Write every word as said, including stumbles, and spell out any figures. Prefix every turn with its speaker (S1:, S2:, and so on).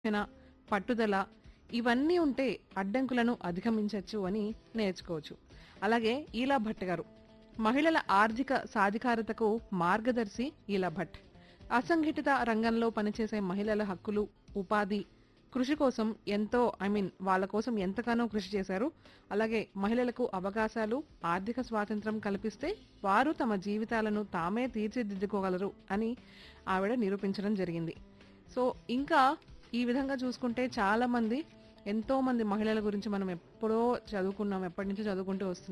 S1: క్రమశిక్షణ, పట్టుదల ఇవన్నీ ఉంటే అడ్డంకులను అధిగమించొచ్చు అని నేర్చుకోవచ్చు. అలాగే ఈలా భట్ గారు మహిళల ఆర్థిక సాధికారతకు మార్గదర్శి ఈలా భట్. అసంఘటిత రంగంలో పనిచేసే మహిళల హక్కులు, ఉపాధి, కృషి కోసం ఎంతో ఐ మీన్ వాళ్ళ కోసం ఎంతగానో కృషి చేశారు. అలాగే మహిళలకు అవకాశాలు, ఆర్థిక స్వాతంత్రం కల్పిస్తే వారు తమ జీవితాలను తామే తీర్చిదిద్దుకోగలరు అని ఆవిడ నిరూపించడం జరిగింది. సో ఇంకా ఈ విధంగా చూసుకుంటే చాలా మంది ఎంతో మంది మహిళల గురించి మనం ఎప్పుడో చదువుకున్నాం, ఎప్పటి నుంచో చదువుకుంటూ వస్తున్నాం.